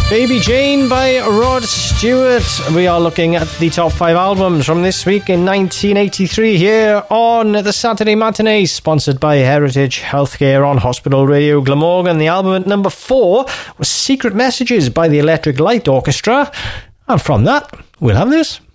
Baby Jane by Rod Stewart. We are looking at the top 5 albums from this week in 1983 here on the Saturday Matinee, sponsored by Heritage Healthcare on Hospital Radio Glamorgan. The album at number 4 was Secret Messages by the Electric Light Orchestra. And from that, we'll have this.